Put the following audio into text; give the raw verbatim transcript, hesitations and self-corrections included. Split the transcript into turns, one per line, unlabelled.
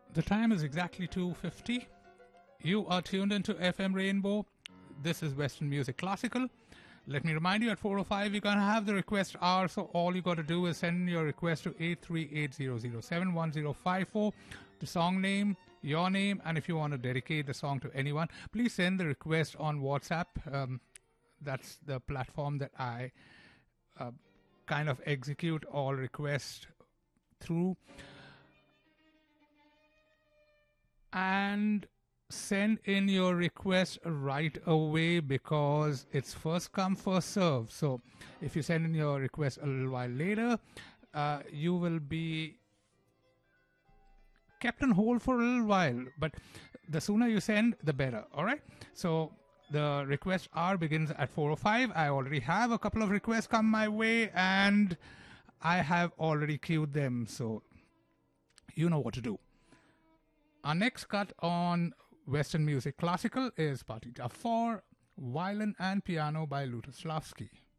The time is exactly two fifty. You are tuned into F M Rainbow. This is Western Music Classical. Let me remind you, at four oh five, you're going to have the request hour, so all you got to do is send your request to eight three eight zero zero seven one zero five four, the song name, your name, and if you want to dedicate the song to anyone, please send the request on WhatsApp. Um, that's the platform that I uh, kind of execute all requests through. And send in your request right away, because it's first come first serve. So if you send in your request a little while later, uh, you will be kept on hold for a little while, but the sooner you send, the better. All right, so the request hour begins at four oh five. I already have a couple of requests come my way, and I have already queued them, so you know what to do. Our next cut on Western Music Classical is Partita for Violin and Piano by Lutoslavsky.